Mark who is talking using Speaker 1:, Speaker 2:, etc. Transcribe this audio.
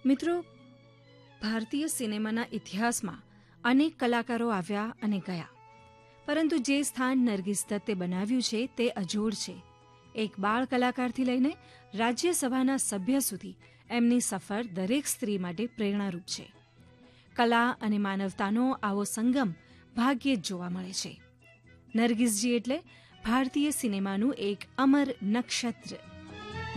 Speaker 1: મિત્રો, ભારતીય સિનેમાના ઇતિહાસમાં અનેક કલાકારો આવ્યા અને ગયા, પરંતુ જે સ્થાન નરગિસ દત્તે બનાવ્યું છે તે અજોડ છે. એક બાળ કલાકારથી લઈને રાજ્યસભાના સભ્ય સુધી એમની સફર દરેક સ્ત્રી માટે પ્રેરણારૂપ છે. કલા અને માનવતાનો આવો સંગમ ભાગ્યે જ જોવા મળે છે. નરગિસજી એટલે ભારતીય સિનેમાનું એક અમર નક્ષત્ર.